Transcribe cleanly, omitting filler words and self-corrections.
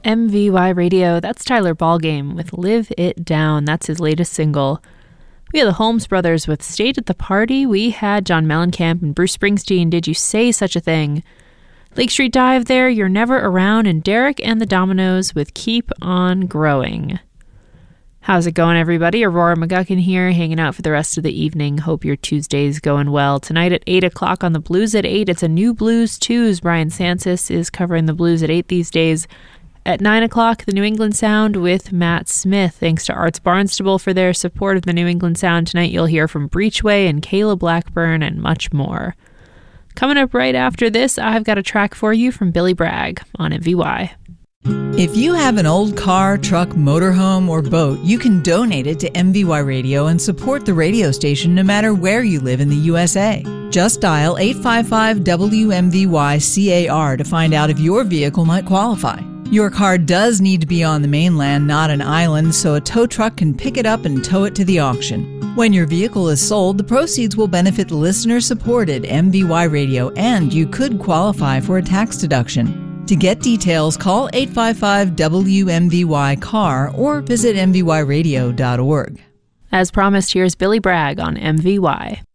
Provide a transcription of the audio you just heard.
MVY Radio, that's Tyler Ballgame with Live It Down. That's his latest single. We had the Holmes Brothers with Stayed at the Party. We had John Mellencamp and Bruce Springsteen, Did You Say Such a Thing? Lake Street Dive there, You're Never Around, and Derek and the Dominoes with Keep On Growing. How's it going, everybody? Aurora McGuckin here, hanging out for the rest of the evening. Hope your Tuesday's going well. Tonight at 8 o'clock on the Blues at 8, it's a new Blues Tues. Brian Sansis is covering the Blues at 8 these days. At 9 o'clock, the New England Sound with Matt Smith. Thanks to Arts Barnstable for their support of the New England Sound. Tonight you'll hear from Breachway and Kayla Blackburn and much more. Coming up right after this, I've got a track for you from Billy Bragg on MVY. If you have an old car, truck, motorhome, or boat, you can donate it to MVY Radio and support the radio station no matter where you live in the USA. Just dial 855-WMVY-CAR to find out if your vehicle might qualify. Your car does need to be on the mainland, not an island, so a tow truck can pick it up and tow it to the auction. When your vehicle is sold, the proceeds will benefit listener-supported MVY Radio, and you could qualify for a tax deduction. To get details, call 855-WMVY-CAR or visit mvyradio.org. As promised, here's Billy Bragg on MVY.